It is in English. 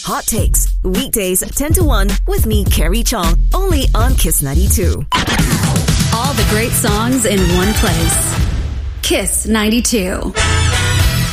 Hot Takes, weekdays 10 to 1 with me, Carrie Chong, only on Kiss 92. All the great songs in one place. Kiss 92.